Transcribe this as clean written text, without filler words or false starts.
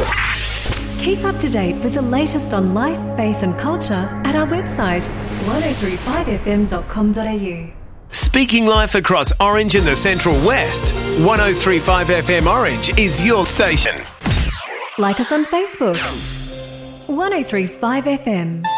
Keep up to date with the latest on life, faith and culture at our website 1035fm.com.au. Speaking life across Orange and the Central West, 1035 FM Orange is your station. Like us on Facebook, 1035 FM.